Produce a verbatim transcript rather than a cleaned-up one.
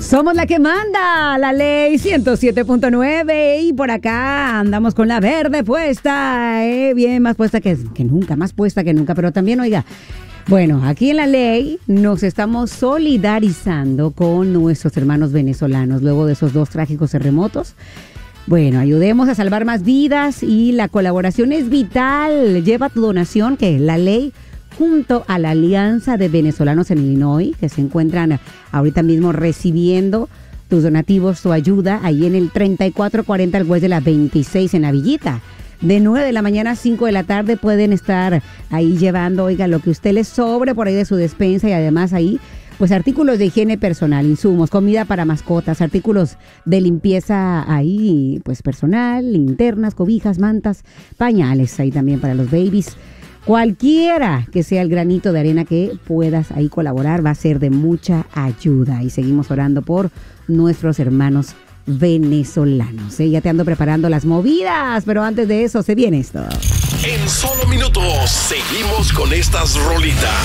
Somos la que manda, la ley ciento siete punto nueve, y por acá andamos con la verde puesta, eh, bien más puesta que, que nunca, más puesta que nunca, pero también, oiga, bueno, aquí en la ley nos estamos solidarizando con nuestros hermanos venezolanos luego de esos dos trágicos terremotos. Bueno, ayudemos a salvar más vidas y la colaboración es vital. Lleva tu donación, que es la ley, junto a la Alianza de Venezolanos en Illinois, que se encuentran ahorita mismo recibiendo tus donativos, tu ayuda, ahí en el treinta y cuatro cuarenta al West de la veintiséis en la Villita. De nueve de la mañana a cinco de la tarde pueden estar ahí llevando, oiga, lo que usted les sobre por ahí de su despensa, y además ahí, pues artículos de higiene personal, insumos, comida para mascotas, artículos de limpieza ahí, pues personal, linternas, cobijas, mantas, pañales ahí también para los babies. Cualquiera que sea el granito de arena que puedas ahí colaborar va a ser de mucha ayuda. Y seguimos orando por nuestros hermanos venezolanos. ¿eh? Ya te ando preparando las movidas, pero antes de eso se viene esto. En solo minutos seguimos con estas rolitas.